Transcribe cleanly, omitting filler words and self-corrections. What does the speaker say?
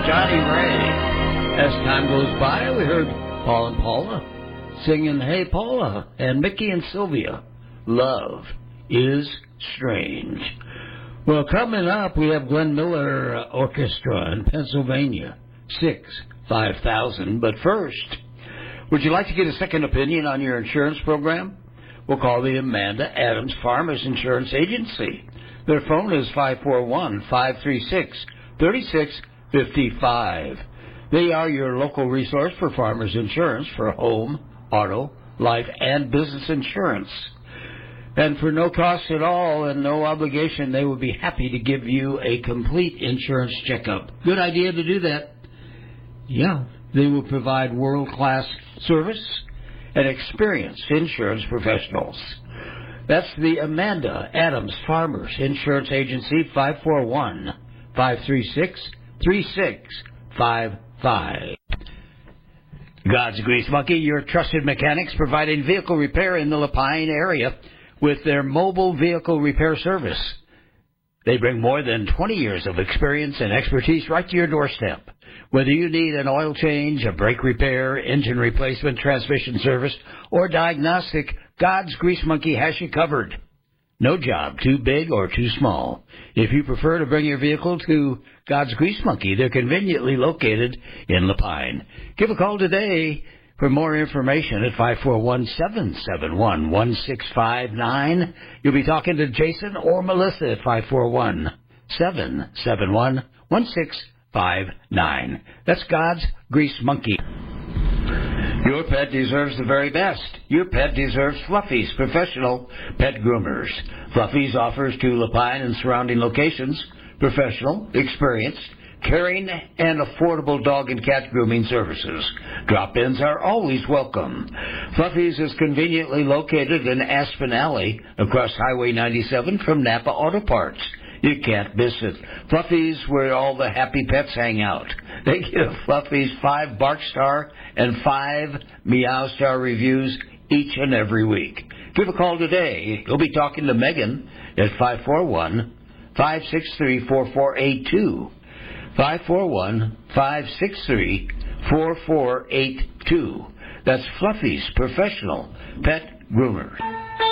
Johnny Ray. As time goes by, we heard Paul and Paula singing Hey Paula, and Mickey and Sylvia, Love is Strange. Well, coming up, we have Glenn Miller Orchestra in Pennsylvania, 5000. But first, would you like to get a second opinion on your insurance program? We'll call the Amanda Adams Farmers Insurance Agency. Their phone is 541-536-3655. They are your local resource for farmers insurance for home, auto, life, and business insurance. And for no cost at all and no obligation, they would be happy to give you a complete insurance checkup. Good idea to do that. Yeah, they will provide world-class service and experienced insurance professionals. That's the Amanda Adams Farmers Insurance Agency, 541-536-3655. God's Grease Monkey, your trusted mechanics providing vehicle repair in the Lapine area with their mobile vehicle repair service. They bring more than 20 years of experience and expertise right to your doorstep. Whether you need an oil change, a brake repair, engine replacement, transmission service, or diagnostic, God's Grease Monkey has you covered. No job too big or too small. If you prefer to bring your vehicle to God's Grease Monkey, they're conveniently located in Lapine. Give a call today for more information at 541-771-1659. You'll be talking to Jason or Melissa at 541-771-1659. That's God's Grease Monkey. Your pet deserves the very best. Your pet deserves Fluffy's professional pet groomers. Fluffy's offers to Lapine and surrounding locations professional, experienced, caring, and affordable dog and cat grooming services. Drop-ins are always welcome. Fluffy's is conveniently located in Aspen Alley across Highway 97 from Napa Auto Parts. You can't miss it. Fluffy's, where all the happy pets hang out. They give Fluffy's 5 Bark Star and 5 Meow Star reviews each and every week. Give a call today. You'll be talking to Megan at 541-563-4482. 541-563-4482. That's Fluffy's professional pet groomer.